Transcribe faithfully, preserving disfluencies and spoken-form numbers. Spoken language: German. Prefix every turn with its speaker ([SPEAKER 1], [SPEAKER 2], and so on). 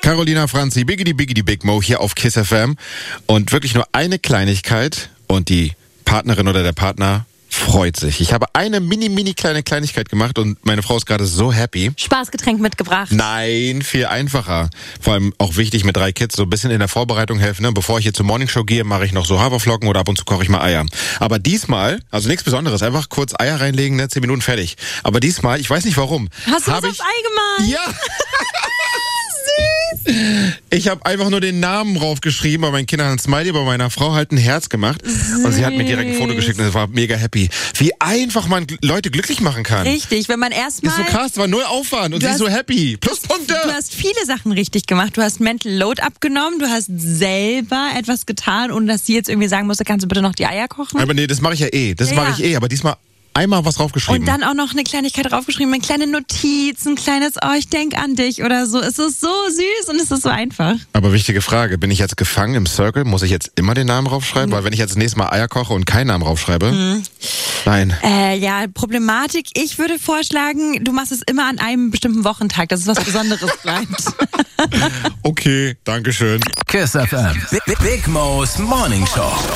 [SPEAKER 1] Carolina Franzi, Biggity Biggity Big Mo hier auf Kiss F M. Und wirklich nur eine Kleinigkeit und die Partnerin oder der Partner freut sich. Ich habe eine mini, mini kleine Kleinigkeit gemacht und meine Frau ist gerade so happy.
[SPEAKER 2] Spaßgetränk mitgebracht.
[SPEAKER 1] Nein, viel einfacher. Vor allem auch wichtig mit drei Kids, so ein bisschen in der Vorbereitung helfen. Ne? Bevor ich hier zur Morningshow gehe, mache ich noch so Haferflocken oder ab und zu koche ich mal Eier. Aber diesmal, also nichts Besonderes, einfach kurz Eier reinlegen, ne? zehn Minuten fertig. Aber diesmal, ich weiß nicht warum.
[SPEAKER 2] Hast du
[SPEAKER 1] hab
[SPEAKER 2] was
[SPEAKER 1] ich,
[SPEAKER 2] aufs Ei gemalt?
[SPEAKER 1] Ja! Ich habe einfach nur den Namen draufgeschrieben, bei meinen Kindern ein Smiley, bei meiner Frau halt ein Herz gemacht. Süß. Und sie hat mir direkt ein Foto geschickt und es war mega happy. Wie einfach man Leute glücklich machen kann.
[SPEAKER 2] Richtig, wenn man erstmal...
[SPEAKER 1] Ist so krass, war null Aufwand und sie ist so happy. Pluspunkte!
[SPEAKER 2] Du hast viele Sachen richtig gemacht. Du hast Mental Load abgenommen, du hast selber etwas getan, ohne dass sie jetzt irgendwie sagen musste, kannst du bitte noch die Eier kochen?
[SPEAKER 1] Aber nee, das mache ich ja eh. Das
[SPEAKER 2] Ja,
[SPEAKER 1] mache ich eh, aber diesmal einmal was draufgeschrieben.
[SPEAKER 2] Und dann auch noch eine Kleinigkeit draufgeschrieben, eine kleine Notiz, ein kleines, oh, ich denk an dich oder so. Es ist so süß und es ist so einfach.
[SPEAKER 1] Aber wichtige Frage, bin ich jetzt gefangen im Circle? Muss ich jetzt immer den Namen draufschreiben? Mhm. Weil wenn ich jetzt das nächste Mal Eier koche und keinen Namen draufschreibe? Mhm. Nein.
[SPEAKER 2] Äh, ja, Problematik. Ich würde vorschlagen, du machst es immer an einem bestimmten Wochentag, dass es was Besonderes bleibt.
[SPEAKER 1] Okay, danke schön.
[SPEAKER 3] Kiss F M. Big, Big Mo's Morning Show.